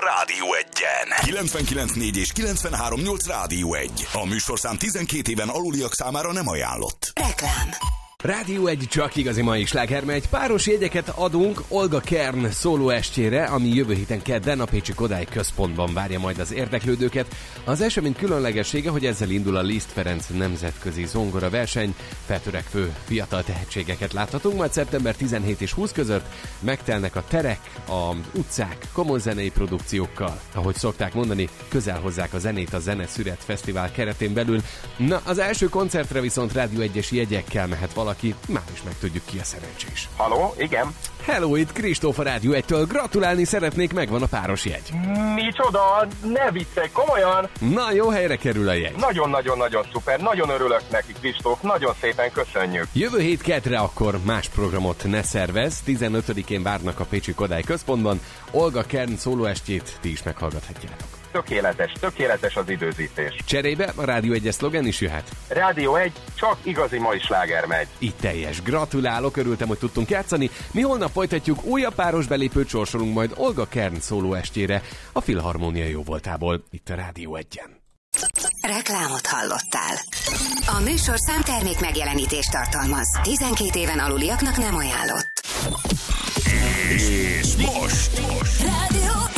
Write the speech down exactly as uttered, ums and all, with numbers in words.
Rádió Egyen. kilencvenkilenc négy és kilencvenhárom nyolc Rádió Egy. A műsorszám tizenkét éven aluliak számára nem ajánlott. Reklám. Rádió Egy csak igazi mai slágermegy. Páros jegyeket adunk Olga Kern szólóestjére, ami jövő héten kedden a Pécsi Kodály Központban várja majd az érdeklődőket. Az esemény különlegessége, hogy ezzel indul a Liszt Ferenc nemzetközi zongora verseny. Feltörekvő fiatal tehetségeket láthatunk, majd szeptember tizenhét és húsz között megtelnek a terek, a utcák komoly zenei produkciókkal. Ahogy szokták mondani, közel hozzák a zenét a Zene Szüret Fesztivál keretén belül. Na, az első koncertre viszont Rádió Egyes jegyekkel mehet valaki. Már is megtudjuk, ki a szerencsés. Haló, igen. Hello, itt Kristóf a Rádió Egytől. Gratulálni szeretnék, megvan a páros jegy. Micsoda, ne viccelj, komolyan? Na, jó helyre kerül a jegy. Nagyon-nagyon-nagyon szuper, nagyon örülök neki, Kristóf, nagyon szépen köszönjük. Jövő hét kedre akkor más programot ne szervez. tizenötödikén várnak a Pécsi Kodály Központban. Olga Kern szólóestjét ti is meghallgathatjátok. Tökéletes, tökéletes az időzítés. Cserébe a Rádió Egyes szlogen is jöhet. Rádió Egy, csak igazi mai sláger megy. Itt teljes. Gratulálok, örültem, hogy tudtunk játszani. Mi holnap folytatjuk, újabb páros belépőt sorsolunk majd Olga Kern szólóestjére a Filharmónia jóvoltából, itt a Rádió Egyen. Reklámot hallottál. A műsor számtermék megjelenítést tartalmaz. tizenkét éven aluliaknak nem ajánlott. És most, most. Rádió